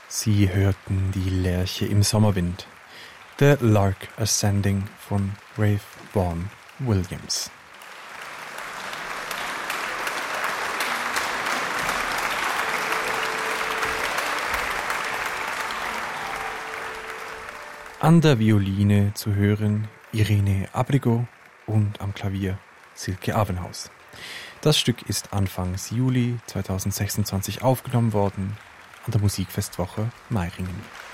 Sie hörten die Lerche im Sommerwind, The Lark Ascending von Ralph Vaughan Williams. An der Violine zu hören Irene Abrigo und am Klavier Silke Avenhaus. Das Stück ist Anfangs Juli 2026 aufgenommen worden an der Musikfestwoche Meiringen.